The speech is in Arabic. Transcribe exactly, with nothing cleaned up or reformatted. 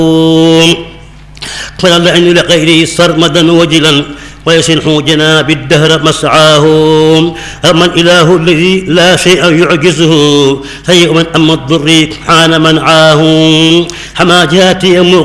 فلا العين لغيره سرمدا وجلا ويسنح جناب الدهر مسعاه. أما الإله الذي لا شيء يعجزه فيؤمن أما الضر حان منعاه. حما جاتي